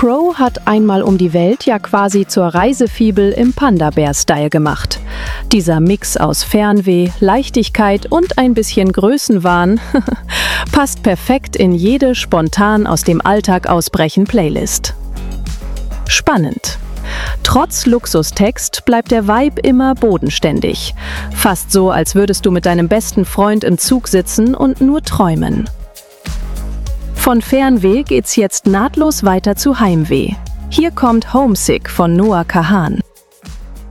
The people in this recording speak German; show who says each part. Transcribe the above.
Speaker 1: Crow hat einmal um die Welt ja quasi zur Reisefibel im Panda-Bär-Style gemacht. Dieser Mix aus Fernweh, Leichtigkeit und ein bisschen Größenwahn passt perfekt in jede spontan aus dem Alltag ausbrechen Playlist. Spannend. Trotz Luxustext bleibt der Vibe immer bodenständig. Fast so, als würdest du mit deinem besten Freund im Zug sitzen und nur träumen. Von Fernweh geht's jetzt nahtlos weiter zu Heimweh. Hier kommt Homesick von Noah Kahan.